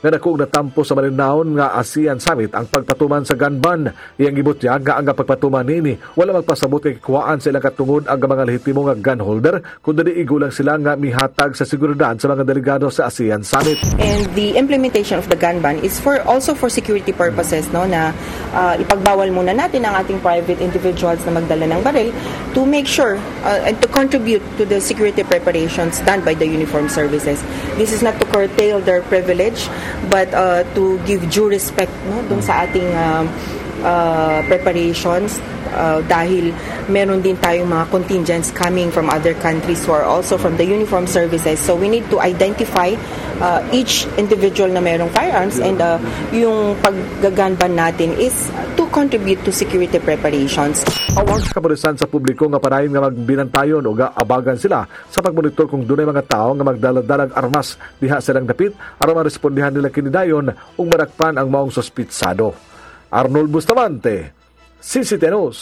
nga dakog natampo sa malinaon nga ASEAN Summit ang pagpatuman sa gun ban. Iyang gibutyag nga ang pagpatuman nini wala magpasabot kay kuwaan sa ilang katungod ang mga lehitimo nga gun holder kundi igulang sila nga mihatag sa seguridad sa mga delegado sa ASEAN Summit. And the implementation of the gun ban is also for security purposes, no, na ipagbawal muna natin ang ating private individuals na magdala ng baril to make sure and to contribute to the security preparations done by the uniformed services. This is not to curtail their privilege but to give due respect, no, dun sa ating preparations dahil meron din tayong mga contingents coming from other countries who are also from the uniformed services. So we need to identify each individual na merong firearms and yung paggaganban natin is to contribute to security preparations. Awang sa kapulisan sa publiko nga parayon nga magbinantayon o abagan sila sa pagmonitor kung dunay mga tao nga magdaladalag armas diha silang dapit aron marespondihan nila kinidayon ug madakpan ang maong sospitsado. Arnold Bustamante, CCTV News.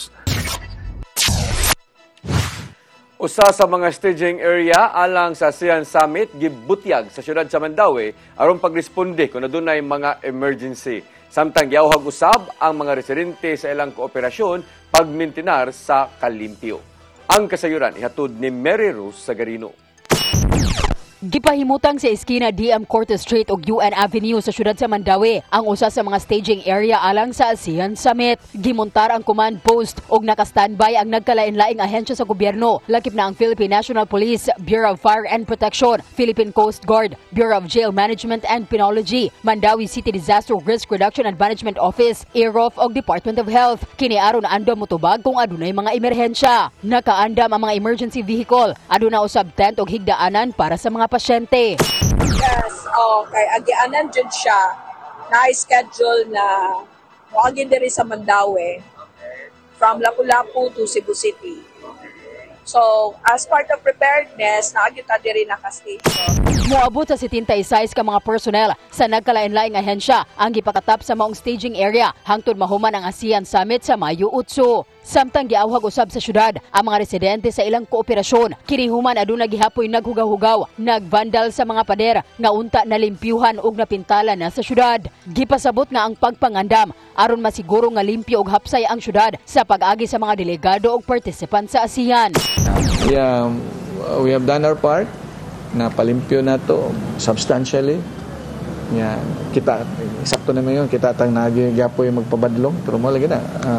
Usa sa mga staging area alang sa ASEAN Summit gibutyag sa siyudad sa Mandaue aron pagresponde kung adunay mga emergency. Samtang giawhag usab ang mga residente sa ilang kooperasyon pagmintinar sa kalimpyo. Ang kasayuran ihatod ni Mary Rose Sagarino. Gipahimutang sa eskina DM Cortes Street ug UN Avenue sa siyudad sa Mandaue ang usa sa mga staging area alang sa ASEAN Summit. Gimontar ang command post ug naka-standby ang nagkalain-laing ahensya sa gobyerno, lakip na ang Philippine National Police, Bureau of Fire and Protection, Philippine Coast Guard, Bureau of Jail Management and Penology, Mandaue City Disaster Risk Reduction and Management Office, AROF ug Department of Health. Kini aron andam motubag kung adunay mga emerhensya. Nakaandam ang mga emergency vehicle, aduna usab tent ug higdaanan para sa mga pasyente. Yes, okay. Agianan dyan siya. Na-schedule na muagin diri sa Mandaue from Lapu-Lapu to Cebu City. So, as part of preparedness, naagita diri naka-station. Moabot sa 76 ka mga personnel sa nagkalain-laing ahensya ang gipakatap sa maong staging area hangtod mahuman ang ASEAN Summit sa Mayo 8. Samtang giawhag usab sa syudad ang mga residente sa ilang kooperasyon. Kini human aduna gihapoy naghugaw-hugaw, nagvandal sa mga pader nga unta nalimpyuhan ug napintala na sa syudad. Gipasabot nga ang pagpangandam aron masiguro nga limpyo ug hapsay ang syudad sa pag-agi sa mga delegado ug participant sa ASEAN. Yeah, we have done our part na palimpyo na to substantially. Yeah, kita sakto naman yun, kita tang nagyapoy magpabadlong pero mo lagi na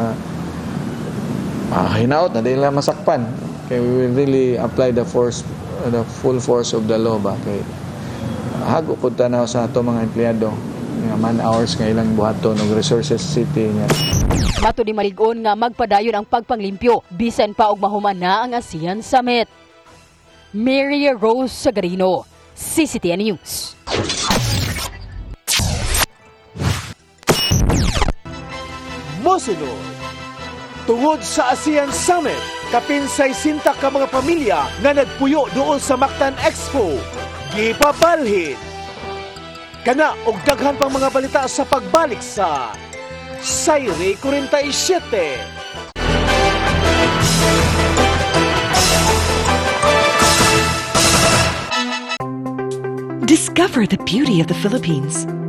hinaut na dahil masakpan. Okay, we will really apply the full force of the law ba kay hago pud tanaw sa ato mga empleyado nga man hours nga ilang buhaton og resources city niya. Mato ni Marigon nga magpadayon ang pagpanglimpyo bisan pa og mahuman na ang ASEAN Summit. Mary Rose Sagarino, CCTV News. Mosunod, tungod sa ASEAN Summit, kapinsay sinta ka mga pamilya nga nagpuyo doon sa Mactan Expo. Gipabalhin. Kana og daghan pang mga balita sa pagbalik sa Sayre 47. Discover the beauty of the Philippines.